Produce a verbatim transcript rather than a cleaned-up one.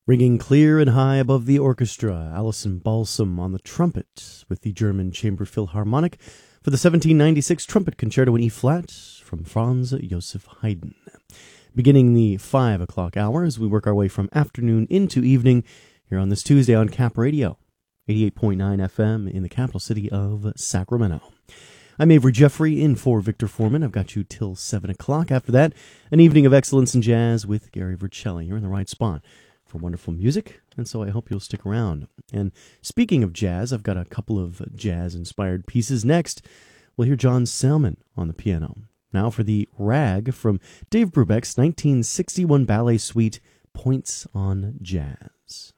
Ringing clear and high above the orchestra, Alison Balsam on the trumpet with the German Chamber Philharmonic for the seventeen ninety-six Trumpet Concerto in E-flat from Franz Joseph Haydn. Beginning the five o'clock hour as we work our way from afternoon into evening here on this Tuesday on Cap Radio, eighty-eight point nine F M in the capital city of Sacramento. I'm Avery Jeffrey in for Victor Foreman. I've got you till seven o'clock. After that, an evening of excellence in jazz with Gary Vercelli. You're in the right spot for wonderful music, and so I hope you'll stick around. And speaking of jazz, I've got a couple of jazz-inspired pieces. Next, we'll hear John Salmon on the piano. Now for the rag from Dave Brubeck's nineteen sixty-one ballet suite, Points on Jazz.